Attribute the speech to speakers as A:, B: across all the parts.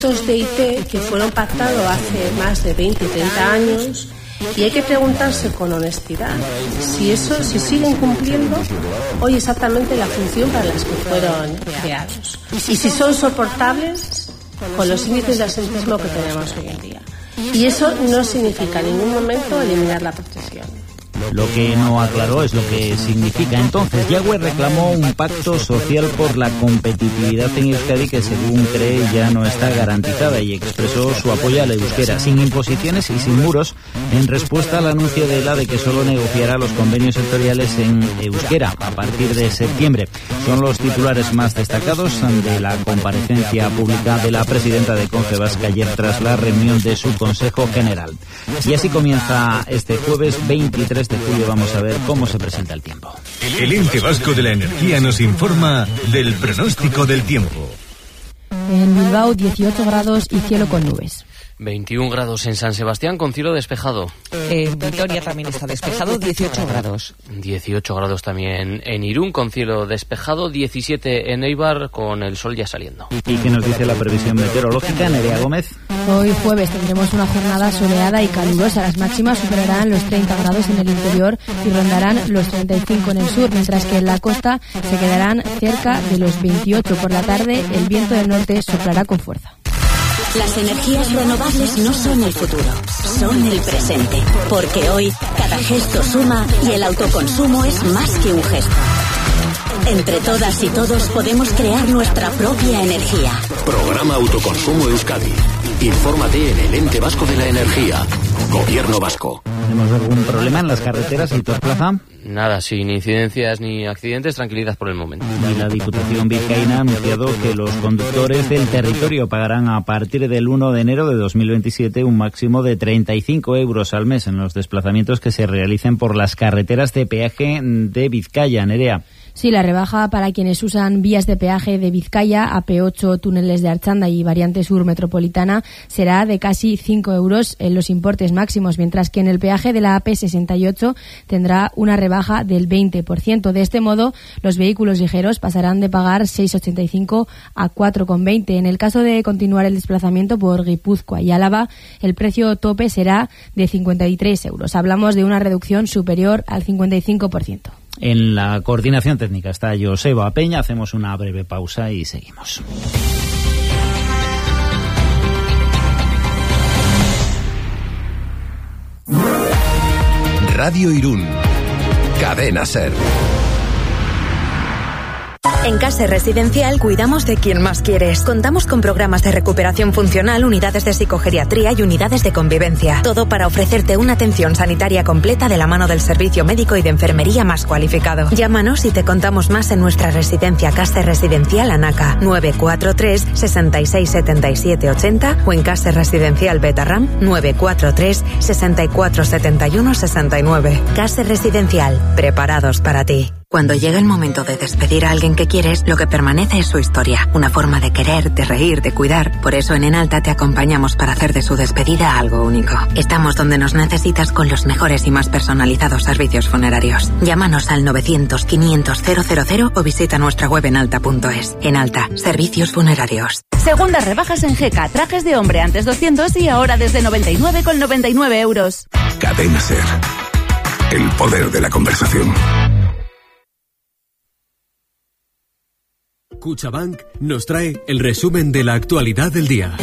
A: de IT que fueron pactados hace más de 20 y 30 años, y hay que preguntarse con honestidad si siguen cumpliendo hoy exactamente la función para las que fueron creados y si son soportables con los índices de absentismo que tenemos hoy en día. Y eso no significa en ningún momento eliminar la protección.
B: Lo que no aclaró es lo que significa. Entonces, Yagüe reclamó un pacto social por la competitividad en Euskadi que, según cree, ya no está garantizada, y expresó su apoyo al euskera, sin imposiciones y sin muros, en respuesta al anuncio de ELA de que solo negociará los convenios sectoriales en euskera a partir de septiembre. Son los titulares más destacados de la comparecencia pública de la presidenta de Confebask ayer tras la reunión de su Consejo General. Y así comienza este jueves 23 de julio. Vamos a ver cómo se presenta el tiempo.
C: El Ente Vasco de la Energía nos informa del pronóstico del tiempo.
D: En Bilbao, 18 grados y cielo con nubes.
E: 21 grados en San Sebastián con cielo despejado.
F: En Vitoria también está despejado, 18 grados.
E: 18 grados también en Irún con cielo despejado, 17 en Eibar con el sol ya saliendo.
B: ¿Y qué nos dice la previsión meteorológica, Nerea Gómez?
D: Hoy jueves tendremos una jornada soleada y calurosa. Las máximas superarán los 30 grados en el interior y rondarán los 35 en el sur, mientras que en la costa se quedarán cerca de los 28. Por la tarde, el viento del norte soplará con fuerza.
G: Las energías renovables no son el futuro, son el presente. Porque hoy, cada gesto suma y el autoconsumo es más que un gesto. Entre todas y todos podemos crear nuestra propia energía.
H: Programa Autoconsumo Euskadi. Infórmate en el Ente Vasco de la Energía. Gobierno Vasco.
B: ¿Tenemos algún problema en las carreteras, Hitor Plaza?
E: Nada, sin incidencias ni accidentes, tranquilidad por el momento.
B: Y la Diputación vizcaína ha anunciado que los conductores del territorio pagarán a partir del 1 de enero de 2027 un máximo de 35 euros al mes en los desplazamientos que se realicen por las carreteras de peaje de Vizcaya. Nerea.
D: Sí, la rebaja para quienes usan vías de peaje de Vizcaya, AP8, túneles de Archanda y variante sur metropolitana será de casi 5 euros en los importes máximos, mientras que en el peaje de la AP68 tendrá una rebaja del 20%. De este modo, los vehículos ligeros pasarán de pagar 6,85 a 4,20. En el caso de continuar el desplazamiento por Guipúzcoa y Álava, el precio tope será de 53 euros. Hablamos de una reducción superior al 55%.
B: En la coordinación técnica está Joseba Peña. Hacemos una breve pausa y seguimos.
H: Radio Irún. Cadena SER.
I: En Case Residencial cuidamos de quien más quieres. Contamos con programas de recuperación funcional, unidades de psicogeriatría y unidades de convivencia. Todo para ofrecerte una atención sanitaria completa de la mano del servicio médico y de enfermería más cualificado. Llámanos y te contamos más en nuestra residencia Case Residencial Anaca, 943 66 77 80 o en Case Residencial Betarram, 943 64 71 69. Case Residencial, preparados para ti. Cuando llega el momento de despedir a alguien que quieres, lo que permanece es su historia, una forma de querer, de reír, de cuidar. Por eso en Enalta te acompañamos para hacer de su despedida algo único. Estamos donde nos necesitas con los mejores y más personalizados servicios funerarios. Llámanos al 900 500 000 o visita nuestra web enalta.es. Enalta, servicios funerarios.
J: Segundas rebajas en Geka, trajes de hombre antes 200 y ahora desde 99,99 euros.
H: Cadena SER. El poder de la conversación.
K: Cuchabank nos trae el resumen de la actualidad del día.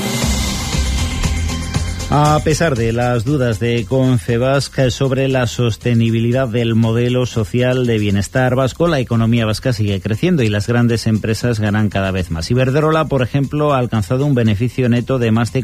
B: A pesar de las dudas de Confebask sobre la sostenibilidad del modelo social de bienestar vasco, la economía vasca sigue creciendo y las grandes empresas ganan cada vez más. Iberdrola, por ejemplo, ha alcanzado un beneficio neto de más de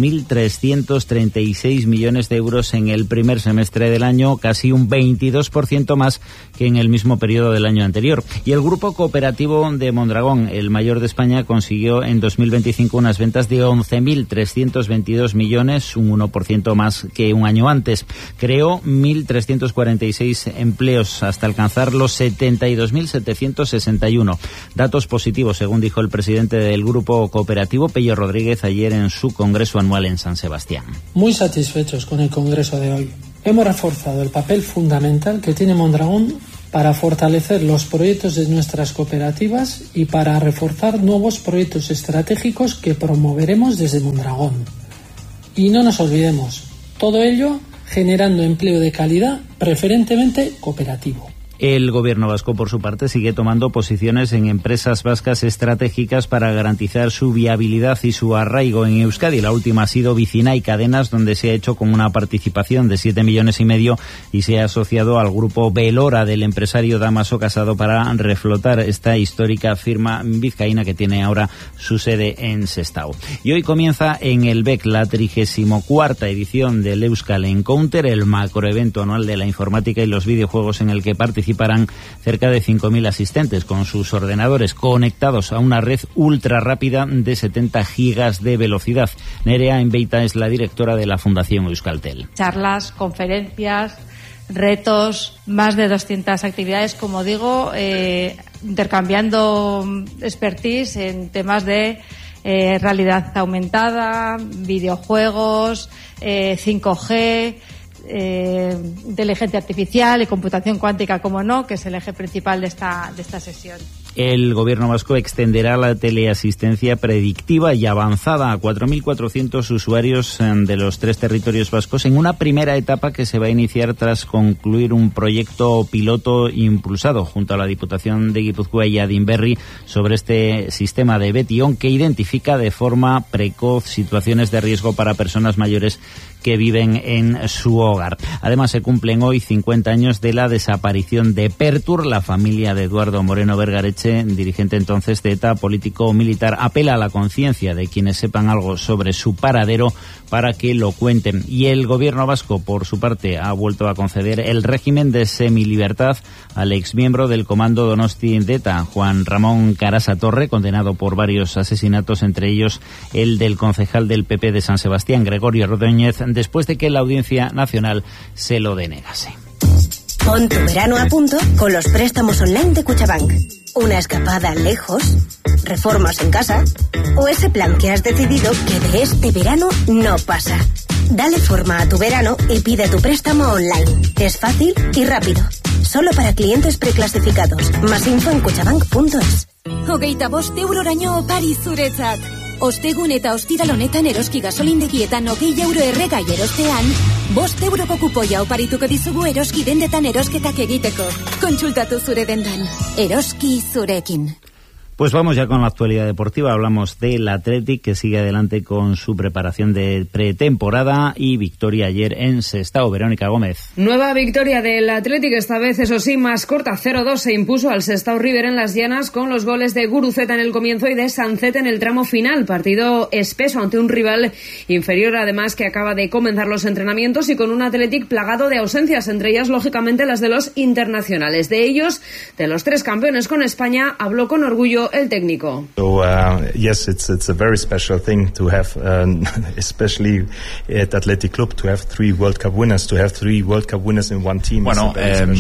B: 4.336 millones de euros en el primer semestre del año, casi un 22% más que en el mismo periodo del año anterior. Y el Grupo Cooperativo de Mondragón, el mayor de España, consiguió en 2025 unas ventas de 11.322 millones, un 1% más que un año antes. Creó 1.346 empleos hasta alcanzar los 72.761. Datos positivos, según dijo el presidente del Grupo Cooperativo, Pello Rodríguez, ayer en su congreso anual en San Sebastián.
L: Muy satisfechos con el congreso de hoy. Hemos reforzado el papel fundamental que tiene Mondragón para fortalecer los proyectos de nuestras cooperativas y para reforzar nuevos proyectos estratégicos que promoveremos desde Mondragón. Y no nos olvidemos, todo ello generando empleo de calidad, preferentemente cooperativo.
B: El gobierno vasco, por su parte, sigue tomando posiciones en empresas vascas estratégicas para garantizar su viabilidad y su arraigo en Euskadi. La última ha sido Vicina y Cadenas, donde se ha hecho con una participación de 7,5 millones y se ha asociado al grupo Velora del empresario Damaso Casado para reflotar esta histórica firma vizcaína que tiene ahora su sede en Sestao. Y hoy comienza en el BEC la 34ª edición del Euskal Encounter, el macroevento anual de la informática y los videojuegos en el que participarán cerca de 5.000 asistentes con sus ordenadores conectados a una red ultra rápida de 70 gigas de velocidad. Nerea Enbeita es la directora de la Fundación Euskaltel.
M: Charlas, conferencias, retos, más de 200 actividades, como digo, intercambiando expertise en temas de realidad aumentada, videojuegos, 5G, inteligencia artificial y computación cuántica, como no, que es el eje principal de esta sesión.
B: El gobierno vasco extenderá la teleasistencia predictiva y avanzada a 4.400 usuarios de los 3 territorios vascos en una primera etapa que se va a iniciar tras concluir un proyecto piloto impulsado junto a la Diputación de Guipúzcoa y Adinberri sobre este sistema de Betion que identifica de forma precoz situaciones de riesgo para personas mayores que viven en su hogar. Además, se cumplen hoy 50 años de la desaparición de Pertur. La familia de Eduardo Moreno Bergareche, dirigente entonces de ETA, político-militar, apela a la conciencia de quienes sepan algo sobre su paradero para que lo cuenten. Y el gobierno vasco, por su parte, ha vuelto a conceder el régimen de semilibertad al exmiembro del comando Donosti de ETA, Juan Ramón Carasa Torre, condenado por varios asesinatos, entre ellos el del concejal del PP de San Sebastián, Gregorio Rodóñez, después de que la Audiencia Nacional se lo denegase.
N: Pon tu verano a punto con los préstamos online de Cuchabank. Una escapada lejos, reformas en casa o ese plan que has decidido que de este verano no pasa. Dale forma a tu verano y pide tu préstamo online. Es fácil y rápido. Solo para clientes preclasificados. Más info en cuchabank.es.
O: 25 euroraino opari zuretzat. Ostegun eta ostiral honetan eroski gasolindegietan 20 euro erregai erostean, 5 euroko kupoia oparituko dizugu eroski dendetan erosketak egiteko. Kontsultatu zure dendan. Eroski zurekin.
B: Pues vamos ya con la actualidad deportiva. Hablamos del Athletic, que sigue adelante con su preparación de pretemporada y victoria ayer en Sestao. Verónica Gómez.
P: Nueva victoria del Athletic, esta vez eso sí más corta, 0-2. Se impuso al Sestao River en las llanas con los goles de Guruceta en el comienzo y de Sancet en el tramo final. Partido espeso ante un rival inferior, además, que acaba de comenzar los entrenamientos y con un Athletic plagado de ausencias, entre ellas lógicamente las de los internacionales. De ellos, de los 3 campeones con España, habló con orgullo el técnico.
Q: So yes, it's a very special thing to have, especially at Athletic Club, to have 3 World Cup winners, to have 3 World Cup winners in one team.
R: Bueno,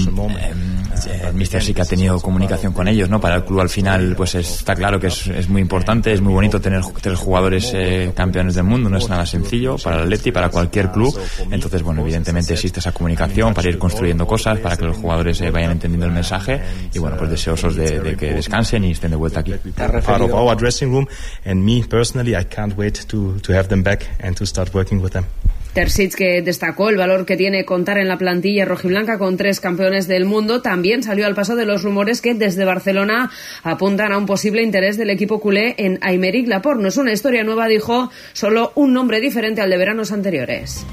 R: el míster sí que ha tenido comunicación con ellos, ¿no? Para el club al final, pues está claro que es muy importante, es muy bonito tener 3 jugadores campeones del mundo, no es nada sencillo para el Atleti, para cualquier club. Entonces, bueno, evidentemente existe esa comunicación para ir construyendo cosas, para que los jugadores vayan entendiendo el mensaje y bueno, pues deseosos de que descansen y estén de vuelta aquí.
Q: Part of our dressing room, and me personally, I can't wait to have them back and to start working with them.
P: Terzic, que destacó el valor que tiene contar en la plantilla rojiblanca con 3 campeones del mundo, también salió al paso de los rumores que desde Barcelona apuntan a un posible interés del equipo culé en Aymeric Laporte. No es una historia nueva, dijo, solo un nombre diferente al de veranos anteriores.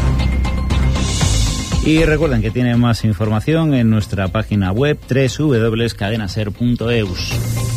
B: Y recuerden que tienen más información en nuestra página web www.cadenaser.eus.